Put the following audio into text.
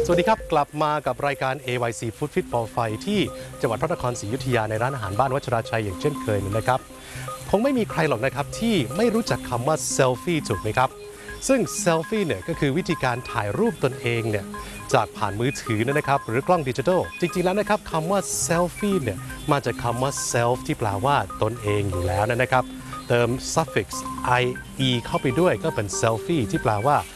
สวัสดีครับกลับมากับรายการ AYC Food Fit for Fight ที่จังหวัดพระนครศรีอยุธยาในร้านอาหารบ้านวัชราชัยอย่างเช่นเคยนะครับคงไม่มีใครหรอกนะครับที่ไม่รู้จักคำว่าเซลฟี่ถูกไหมครับซึ่งเซลฟี่เนี่ยก็คือวิธีการถ่ายรูปตนเองเนี่ยจากผ่านมือถือนะครับหรือกล้องดิจิทัลจริงๆแล้วนะครับคำว่าเซลฟี่เนี่ยมาจากคำว่า self ที่แปลว่าตนเองอยู่แล้วนะครับเติม suffix ie เข้าไปด้วยก็เป็น selfie ที่แปลว่า